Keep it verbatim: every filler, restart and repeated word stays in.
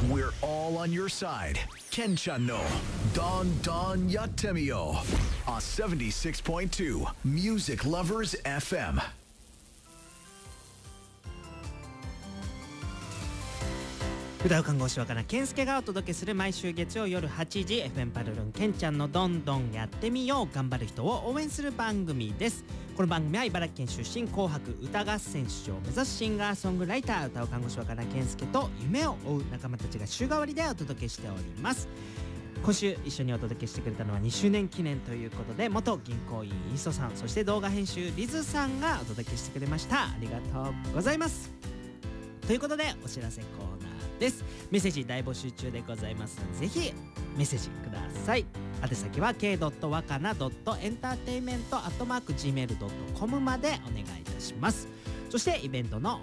We're all on your side. Ken-chan no Don Don Yattemiyo on seventy-six point two Music Lovers エフエム。 歌う看護師若菜健介がお届けする毎週月曜夜はちじ エフエム パルルンケンちゃんのどんどんやってみよう。頑張る人を応援する番組です。この番組は茨城県出身、紅白歌合戦出場を目指すシンガーソングライター、歌う看護師若菜健介と夢を追う仲間たちが週替わりでお届けしております。今週一緒にお届けしてくれたのはにしゅうねん記念ということで、元銀行員磯さん、そして動画編集リズさんがお届けしてくれました。ありがとうございます。ということでお知らせコーナーです。メッセージ大募集中でございますので、ぜひメッセージください。宛先は ケー わかな エンターテインメント アットマーク ジーメール ドットコム までお願いいたします。そしてイベントの